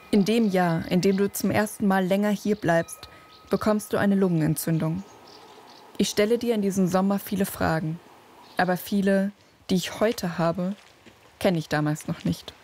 In dem Jahr, in dem du zum ersten Mal länger hier bleibst, bekommst du eine Lungenentzündung. Ich stelle dir in diesem Sommer viele Fragen, aber viele, die ich heute habe, kenne ich damals noch nicht.